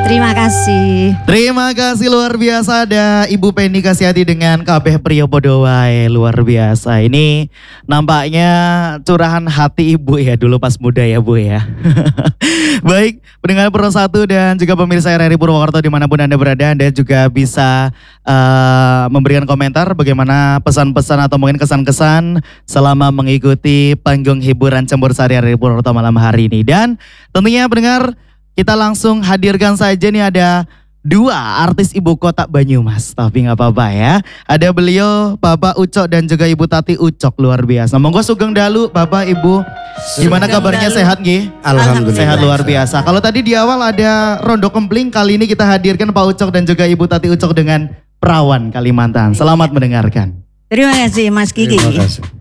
Terima kasih. Terima kasih luar biasa ada Ibu Penny Kasihati dengan kabeh Priyo Podowai luar biasa. Ini nampaknya curahan hati Ibu ya dulu pas muda ya Bu ya. Baik pendengar Pro 1 dan juga pemirsa RRI Purwokerto dimanapun Anda berada, Anda juga bisa memberikan komentar bagaimana pesan-pesan atau mungkin kesan-kesan selama mengikuti panggung hiburan Campur Sari RRI Purwokerto malam hari ini. Dan tentunya pendengar kita langsung hadirkan saja nih ada dua artis ibu kota Banyumas. Tapi nggak apa-apa ya. Ada beliau Bapak Ucok dan juga Ibu Tati Ucok luar biasa. Monggo sugeng dalu Bapak Ibu. Gimana kabarnya sehat nggih? Alhamdulillah. Sehat luar biasa. Kalau tadi di awal ada Rondo Kempling, kali ini kita hadirkan Pak Ucok dan juga Ibu Tati Ucok dengan Perawan Kalimantan. Selamat mendengarkan. Terima kasih Mas Kiki. Terima kasih.